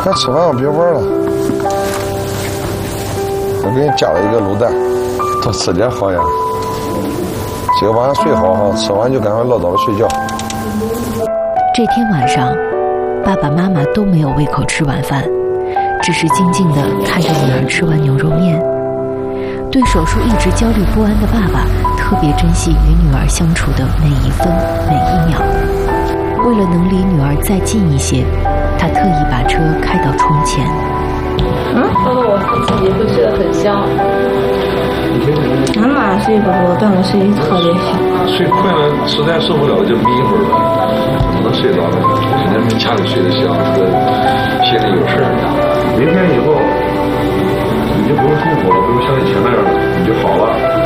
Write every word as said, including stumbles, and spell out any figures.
快吃饭吧，别玩了。我给你加了一个卤蛋，多吃点好呀。这个晚上睡好哈，吃完就赶快老早的睡觉。 这天晚上，爸爸妈妈都没有胃口吃晚饭，只是静静地看着女儿吃完牛肉面。对手术一直焦虑不安的爸爸，特别珍惜与女儿相处的每一分每一秒。为了能离女儿再近一些，他特意把车开到窗前。 嗯，爸爸，我自己会睡得很香。俺晚上睡不多，但我睡得特别香。 睡困了，实在受不了就眯一会儿吧，怎么能睡着呢？现在家里睡得香，这个心里有事儿。明天以后你就不用痛苦了，不用像以前那样了，你就好了。